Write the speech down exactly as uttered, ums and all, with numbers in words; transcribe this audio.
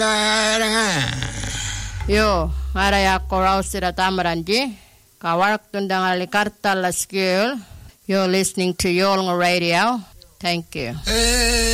Yo, araya korausira tamaranji. Kawarak tundangali kartala skill. You're listening to Yolnga Radio. Thank you.